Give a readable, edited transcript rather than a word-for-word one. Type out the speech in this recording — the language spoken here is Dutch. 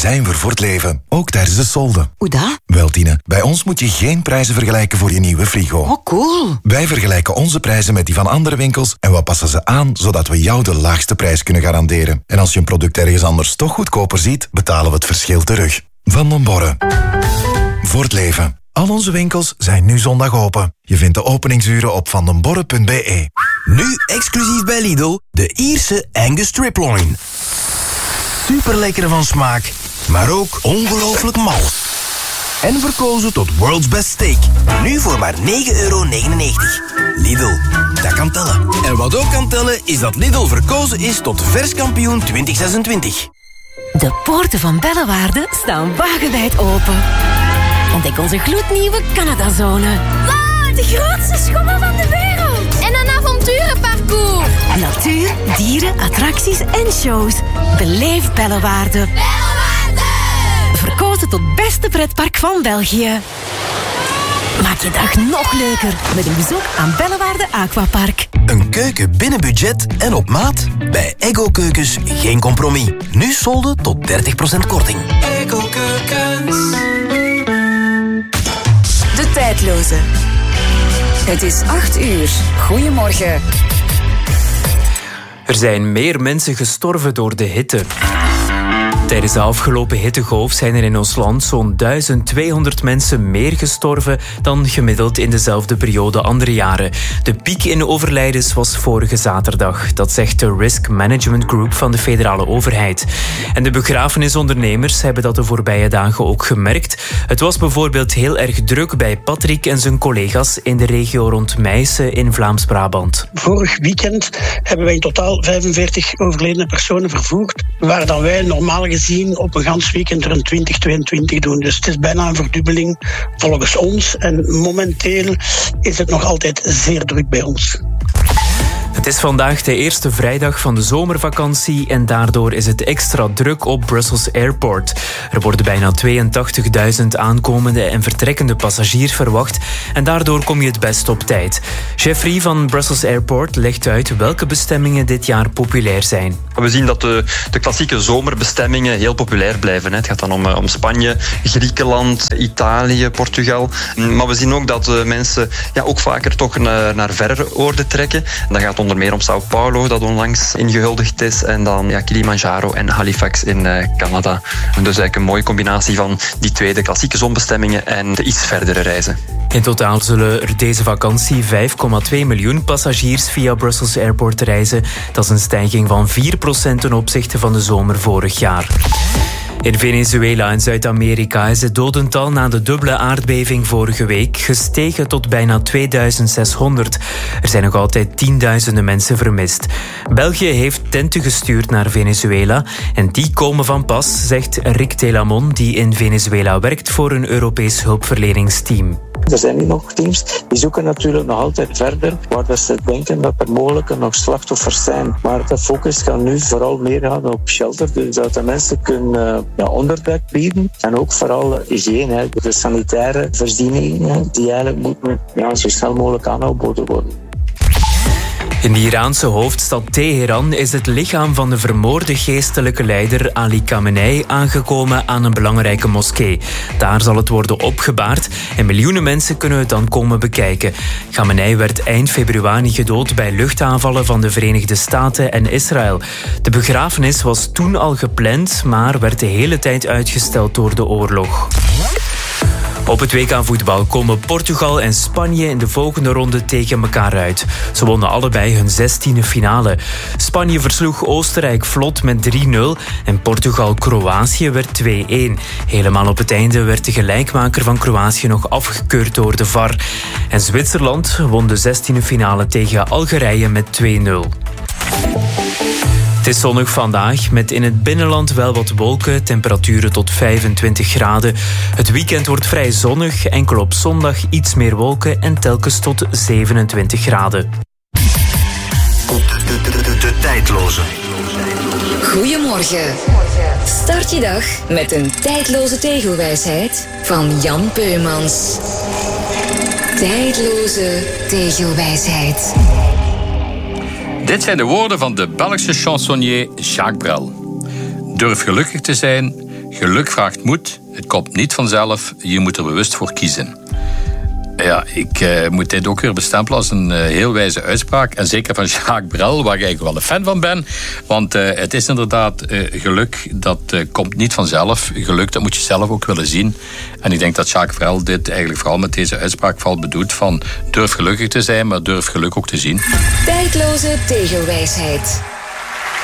geheim voor het leven. Ook tijdens de solde. Hoe dat? Wel, Tine, bij ons moet je geen prijzen vergelijken voor je nieuwe frigo. Oh, cool. Wij vergelijken onze prijzen met die van andere winkels en we passen ze aan, zodat we jou de laagste prijs kunnen garanderen. En als je een product ergens anders toch goedkoper ziet, betalen we het verschil terug. Van den Borre. Voor het leven. Al onze winkels zijn nu zondag open. Je vindt de openingsuren op vandenborre.be. Nu exclusief bij Lidl, de Ierse Angus Striploin. Super lekker van smaak, maar ook ongelooflijk mals. En verkozen tot World's Best Steak. Nu voor maar €9,99. Lidl, dat kan tellen. En wat ook kan tellen, is dat Lidl verkozen is tot verskampioen 2026. De poorten van Bellewaarde staan wagenwijd open. Ontdek onze gloednieuwe Canadazone. Wow, de grootste schommel van de wereld. En een avonturenparcours. Natuur, dieren, attracties en shows. Beleef Bellewaarde. Bellewaarde! Verkozen tot beste pretpark van België. Maak je dag nog leuker met een bezoek aan Bellewaarde Aquapark. Een keuken binnen budget en op maat? Bij Eggo Keukens geen compromis. Nu solden tot 30% korting. Eggo Keukens. De tijdloze. Het is 8:00. Goedemorgen. Er zijn meer mensen gestorven door de hitte. Tijdens de afgelopen hittegolf zijn er in ons land zo'n 1200 mensen meer gestorven dan gemiddeld in dezelfde periode andere jaren. De piek in overlijdens was vorige zaterdag. Dat zegt de Risk Management Group van de federale overheid. En de begrafenisondernemers hebben dat de voorbije dagen ook gemerkt. Het was bijvoorbeeld heel erg druk bij Patrick en zijn collega's in de regio rond Meissen in Vlaams-Brabant. Vorig weekend hebben wij in totaal 45 overledene personen vervoerd, waar dan wij normaal gezien op een gans weekend er een 20-22 doen. Dus het is bijna een verdubbeling volgens ons. En momenteel is het nog altijd zeer druk bij ons. Het is vandaag de eerste vrijdag van de zomervakantie en daardoor is het extra druk op Brussels Airport. Er worden bijna 82.000 aankomende en vertrekkende passagiers verwacht en daardoor kom je het best op tijd. Jeffrey van Brussels Airport legt uit welke bestemmingen dit jaar populair zijn. We zien dat de klassieke zomerbestemmingen heel populair blijven. Het gaat dan om Spanje, Griekenland, Italië, Portugal. Maar we zien ook dat mensen ook vaker toch naar verre oorden trekken. Dat gaat onder meer om Sao Paulo, dat onlangs ingehuldigd is. En dan Kilimanjaro en Halifax in Canada. En dus eigenlijk een mooie combinatie van die twee, de klassieke zonbestemmingen en de iets verdere reizen. In totaal zullen er deze vakantie 5,2 miljoen passagiers via Brussels Airport reizen. Dat is een stijging van 4% ten opzichte van de zomer vorig jaar. In Venezuela en Zuid-Amerika is het dodental na de dubbele aardbeving vorige week gestegen tot bijna 2600. Er zijn nog altijd tienduizenden mensen vermist. België heeft tenten gestuurd naar Venezuela en die komen van pas, zegt Rick Telamon, die in Venezuela werkt voor een Europees hulpverleningsteam. Er zijn nu nog teams die zoeken natuurlijk nog altijd verder, waar ze denken dat er mogelijk nog slachtoffers zijn. Maar de focus gaat nu vooral meer gaan op shelter, dus dat de mensen kunnen onderdak bieden. En ook vooral hygiëne, de sanitaire voorzieningen die eigenlijk moeten zo snel mogelijk aangeboden worden. In de Iraanse hoofdstad Teheran is het lichaam van de vermoorde geestelijke leider Ali Khamenei aangekomen aan een belangrijke moskee. Daar zal het worden opgebaard en miljoenen mensen kunnen het dan komen bekijken. Khamenei werd eind februari gedood bij luchtaanvallen van de Verenigde Staten en Israël. De begrafenis was toen al gepland, maar werd de hele tijd uitgesteld door de oorlog. Op het WK voetbal komen Portugal en Spanje in de volgende ronde tegen elkaar uit. Ze wonnen allebei hun 16e finale. Spanje versloeg Oostenrijk vlot met 3-0 en Portugal-Kroatië werd 2-1. Helemaal op het einde werd de gelijkmaker van Kroatië nog afgekeurd door de VAR. En Zwitserland won de 16e finale tegen Algerije met 2-0. Het is zonnig vandaag, met in het binnenland wel wat wolken, temperaturen tot 25 graden. Het weekend wordt vrij zonnig, enkel op zondag iets meer wolken en telkens tot 27 graden. De tijdloze. Goedemorgen. Start je dag met een tijdloze tegelwijsheid van Jan Peumans. Tijdloze tegelwijsheid. Dit zijn de woorden van de Belgische chansonnier Jacques Brel. Durf gelukkig te zijn, Geluk vraagt moed, het komt niet vanzelf, je moet er bewust voor kiezen. Ja, ik moet dit ook weer bestempelen als een heel wijze uitspraak. En zeker van Jacques Brel, waar ik eigenlijk wel een fan van ben. Want het is inderdaad geluk, dat komt niet vanzelf. Geluk, dat moet je zelf ook willen zien. En ik denk dat Jacques Brel dit eigenlijk vooral met deze uitspraak vooral bedoelt van durf gelukkig te zijn, maar durf geluk ook te zien. Tijdloze tegelwijsheid.